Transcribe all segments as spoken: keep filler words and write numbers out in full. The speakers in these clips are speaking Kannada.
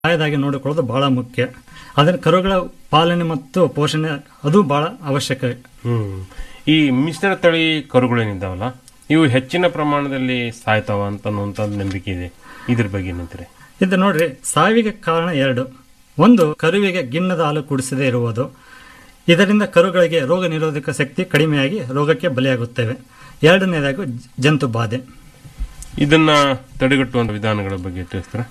ಆಯದಾಗಿ ನೋಡಿಕೊಳ್ಳೋದು ಬಹಳ ಮುಖ್ಯ. ಅದರ ಕರುಗಳ ಪಾಲನೆ ಮತ್ತು ಪೋಷಣೆ ಅದು ಬಹಳ ಅವಶ್ಯಕ. ಹ್ಮ್ ಈ ಮಿಶ್ರ ತಳಿ ಕರುಗಳೇನಿದ್ದಾವಲ್ಲ ಇವು ಹೆಚ್ಚಿನ ಪ್ರಮಾಣದಲ್ಲಿ ಸಾಯ್ತಾವ ಅಂತ ಅನ್ನುವಂಥದ್ದು ನಂಬಿಕೆ ಇದೆ. ಇದ್ರ ಬಗ್ಗೆ ಏನಂತೀರಿ? ಇದು ನೋಡ್ರಿ, ಸಾವಿಗೆ ಕಾರಣ ಎರಡು. ಒಂದು, ಕರುವಿಗೆ ಗಿಣ್ಣದ ಹಾಲು ಕುಡಿಸದೇ ಇರುವುದು. ಇದರಿಂದ ಕರುಗಳಿಗೆ ರೋಗ ನಿರೋಧಕ ಶಕ್ತಿ ಕಡಿಮೆಯಾಗಿ ರೋಗಕ್ಕೆ ಬಲಿಯಾಗುತ್ತವೆ. ಎರಡನೇದಾಗಿ ಜಂತು ಬಾಧೆ. ಇದನ್ನ ತಡೆಗಟ್ಟುವ ವಿಧಾನಗಳ ಬಗ್ಗೆ ತಿಳಿಸ್ತಾರೆ.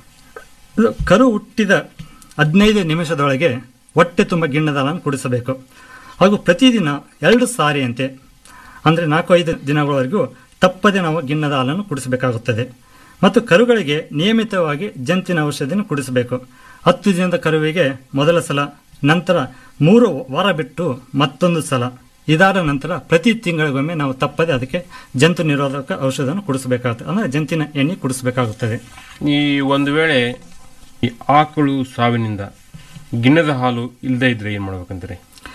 ಕರು ಹುಟ್ಟಿದ ಹದಿನೈದು ನಿಮಿಷದೊಳಗೆ ಹೊಟ್ಟೆ ತುಂಬ ಗಿಣ್ಣದ ಹಾಲನ್ನು ಕುಡಿಸಬೇಕು. ಹಾಗೂ ಪ್ರತಿದಿನ ಎರಡು ಸಾರಿಯಂತೆ ಅಂದರೆ ನಾಲ್ಕು ಐದು ದಿನಗಳವರೆಗೂ ತಪ್ಪದೆ ನಾವು ಗಿಣ್ಣದ ಹಾಲನ್ನು ಕುಡಿಸಬೇಕಾಗುತ್ತದೆ. ಮತ್ತು ಕರುಗಳಿಗೆ ನಿಯಮಿತವಾಗಿ ಜಂತಿನ ಔಷಧಿಯನ್ನು ಕುಡಿಸಬೇಕು. ಹತ್ತು ದಿನದ ಕರುವಿಗೆ ಮೊದಲ ಸಲ, ನಂತರ ಮೂರು ವಾರ ಬಿಟ್ಟು ಮತ್ತೊಂದು ಸಲ. ಇದಾದ ನಂತರ ಪ್ರತಿ ತಿಂಗಳಿಗೊಮ್ಮೆ ನಾವು ತಪ್ಪದೆ ಅದಕ್ಕೆ ಜಂತು ನಿರೋಧಕ ಔಷಧವನ್ನು ಕುಡಿಸಬೇಕಾಗುತ್ತದೆ, ಅಂದರೆ ಜಂತಿನ ಎಣ್ಣೆ ಕುಡಿಸಬೇಕಾಗುತ್ತದೆ. ಈ ಒಂದು ವೇಳೆ ಈ ಆಕಳು ಸಾವಿನಿಂದ ಗಿಣ್ಣದ ಹಾಲು ಇಲ್ಲದೆ ಇದ್ರೆ ಏನ್ ಮಾಡ್ಬೇಕಂತೀರಿ?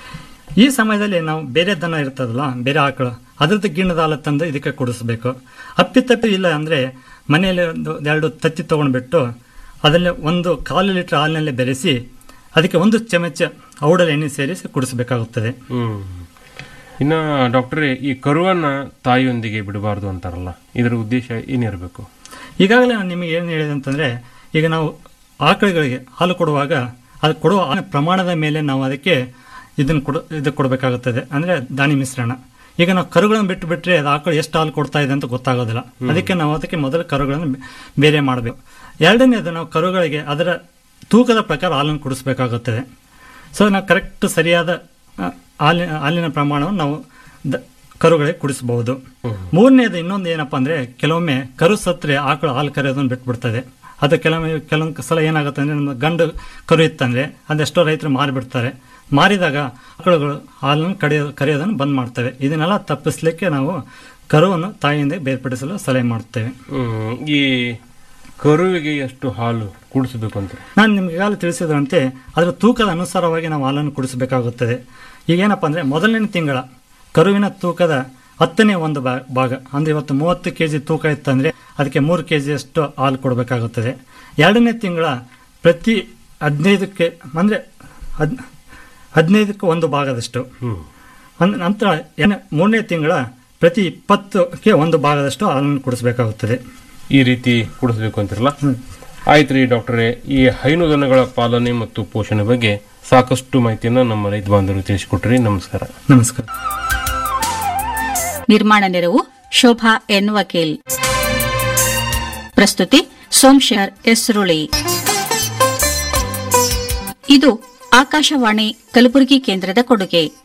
ಈ ಸಮಯದಲ್ಲಿ ನಾವು ಬೇರೆ ದನ ಇರ್ತದಲ್ಲ, ಬೇರೆ ಆಕಳು, ಅದ್ರದ್ದು ಗಿಣ್ಣದ ಹಾಲು ತಂದು ಇದಕ್ಕೆ ಕುಡಿಸ್ಬೇಕು. ಅಪ್ಪಿತಪ್ಪಿ ಇಲ್ಲ ಅಂದರೆ ಮನೆಯಲ್ಲಿ ಒಂದು ಎರಡು ತತ್ತಿ ತೊಗೊಂಡ್ಬಿಟ್ಟು ಅದರಲ್ಲಿ ಒಂದು ಕಾಲು ಲೀಟರ್ ಹಾಲಿನಲ್ಲೇ ಬೆರೆಸಿ ಅದಕ್ಕೆ ಒಂದು ಚಮಚ ಔಡಲ ಎಣ್ಣೆ ಸೇರಿಸಿ ಕುಡಿಸಬೇಕಾಗುತ್ತದೆ. ಹ್ಮ್ ಇನ್ನ ಡಾಕ್ಟ್ರೇ, ಈ ಕರುವನ್ನ ತಾಯಿಯೊಂದಿಗೆ ಬಿಡಬಾರ್ದು ಅಂತಾರಲ್ಲ, ಇದರ ಉದ್ದೇಶ ಏನಿರಬೇಕು? ಈಗಾಗಲೇ ನಾನು ನಿಮಗೆ ಏನು ಹೇಳಿದೆ ಅಂತಂದರೆ, ಈಗ ನಾವು ಆಕಳುಗಳಿಗೆ ಹಾಲು ಕೊಡುವಾಗ ಅದು ಕೊಡುವ ಪ್ರಮಾಣದ ಮೇಲೆ ನಾವು ಅದಕ್ಕೆ ಇದನ್ನು ಕೊಡ ಇದು ಕೊಡಬೇಕಾಗುತ್ತದೆ, ಅಂದರೆ ದಾಣಿ ಮಿಶ್ರಣ. ಈಗ ನಾವು ಕರುಗಳನ್ನು ಬಿಟ್ಟು ಬಿಟ್ಟರೆ ಅದು ಆಕಳು ಎಷ್ಟು ಹಾಲು ಕೊಡ್ತಾ ಇದೆ ಅಂತ ಗೊತ್ತಾಗೋದಿಲ್ಲ. ಅದಕ್ಕೆ ನಾವು ಅದಕ್ಕೆ ಮೊದಲು ಕರುಗಳನ್ನು ಬೇರೆ ಮಾಡಬೇಕು. ಎರಡನೇದು, ನಾವು ಕರುಗಳಿಗೆ ಅದರ ತೂಕದ ಪ್ರಕಾರ ಹಾಲನ್ನು ಕುಡಿಸಬೇಕಾಗುತ್ತದೆ. ಸೊ ನಾವು ಕರೆಕ್ಟ್ ಸರಿಯಾದ ಹಾಲಿನ ಹಾಲಿನ ಪ್ರಮಾಣವನ್ನು ನಾವು ದ ಕರುಗಳಿಗೆ ಕುಡಿಸಬಹುದು. ಮೂರನೇದು ಇನ್ನೊಂದು ಏನಪ್ಪಾ ಅಂದರೆ, ಕೆಲವೊಮ್ಮೆ ಕರು ಸತ್ತರೆ ಆಕಳು ಹಾಲು ಕರೆಯೋದನ್ನು ಬಿಟ್ಬಿಡ್ತದೆ. ಅದು ಕೆಲವೊಮ್ಮೆ ಕೆಲವೊಂದು ಸಲ ಏನಾಗುತ್ತೆ ಅಂದರೆ, ನಮ್ಮ ಗಂಡು ಕರು ಇತ್ತಂದರೆ ಅದೆಷ್ಟೋ ರೈತರು ಮಾರಿಬಿಡ್ತಾರೆ. ಮಾರಿದಾಗ ಆಕಳುಗಳು ಹಾಲನ್ನು ಕಡಿಯೋ ಕರೆಯೋದನ್ನು ಬಂದ್ ಮಾಡ್ತವೆ. ಇದನ್ನೆಲ್ಲ ತಪ್ಪಿಸ್ಲಿಕ್ಕೆ ನಾವು ಕರುವನ್ನು ತಾಯಿಯಿಂದ ಬೇರ್ಪಡಿಸಲು ಸಲಹೆ ಮಾಡುತ್ತೇವೆ. ಈ ಕರುವಿಗೆ ಎಷ್ಟು ಹಾಲು ಕುಡಿಸಬೇಕು ಅಂತ ನಾನು ನಿಮ್ಗೆ ಈಗಾಗಲೇ ತಿಳಿಸಿದಂತೆ ಅದರ ತೂಕದ ಅನುಸಾರವಾಗಿ ನಾವು ಹಾಲನ್ನು ಕುಡಿಸಬೇಕಾಗುತ್ತದೆ. ಈಗೇನಪ್ಪ ಅಂದರೆ, ಮೊದಲನೇ ತಿಂಗಳ ಕರುವಿನ ತೂಕದ ಹತ್ತನೇ ಒಂದು ಭಾಗ ಅಂದರೆ ಇವತ್ತು ಮೂವತ್ತು ಕೆ ಜಿ ತೂಕ ಇತ್ತಂದರೆ ಅದಕ್ಕೆ ಮೂರು ಕೆ ಜಿಯಷ್ಟು ಹಾಲು ಕೊಡಬೇಕಾಗುತ್ತದೆ. ಎರಡನೇ ತಿಂಗಳ ಪ್ರತಿ ಹದಿನೈದಕ್ಕೆ ಅಂದರೆ ಹದ್ ಹದಿನೈದಕ್ಕೆ ಒಂದು ಭಾಗದಷ್ಟು. ನಂತರ ಮೂರನೇ ತಿಂಗಳ ಪ್ರತಿ ಇಪ್ಪತ್ತಕ್ಕೆ ಒಂದು ಭಾಗದಷ್ಟು ಹಾಲನ್ನು ಕುಡಿಸಬೇಕಾಗುತ್ತದೆ. ಈ ರೀತಿ ಕುಡಿಸಬೇಕು ಅಂತಿರಲ್ಲ. ಆಯ್ತು ರೀ ಡಾಕ್ಟರೇ, ಈ ಹೈನು ದನಗಳ ಪಾಲನೆ ಮತ್ತು ಪೋಷಣೆ ಬಗ್ಗೆ ಸಾಕಷ್ಟು ಮಾಹಿತಿಯನ್ನು ನಮ್ಮ ರೈತ ಬಾಂಧವರು ತಿಳಿಸಿಕೊಟ್ರಿ. ನಮಸ್ಕಾರ. ನಮಸ್ಕಾರ. ನಿರ್ಮಾಣ ನೆರವು ಶೋಭಾ ಎನ್ ವಕೀಲ್. ಪ್ರಸ್ತುತಿ ಸೋಮಶೇಖರ್ ಎಸ್ರುಳಿ. ಇದು ಆಕಾಶವಾಣಿ ಕಲಬುರಗಿ ಕೇಂದ್ರದ ಕೊಡುಗೆ.